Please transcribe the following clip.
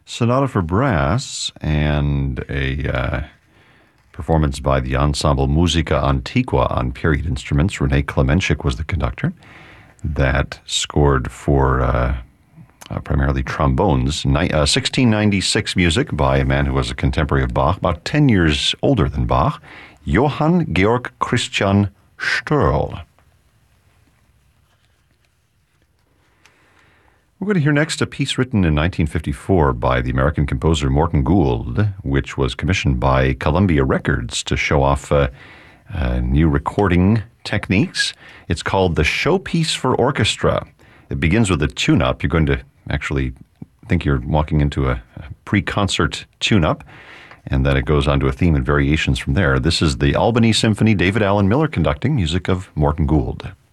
Sonata for Brass, and a performance by the Ensemble Musica Antiqua on period instruments. Rene Klemenchik was the conductor. That scored for primarily trombones. 1696 music by a man who was a contemporary of Bach, about 10 years older than Bach, Johann Georg Christian Störl. We're going to hear next a piece written in 1954 by the American composer Morton Gould, which was commissioned by Columbia Records to show off new recording techniques. It's called The Showpiece for Orchestra. It begins with a tune-up. You're going to actually think you're walking into a pre-concert tune-up, and then it goes on to a theme and variations from there. This is the Albany Symphony, David Allen Miller conducting, music of Morton Gould.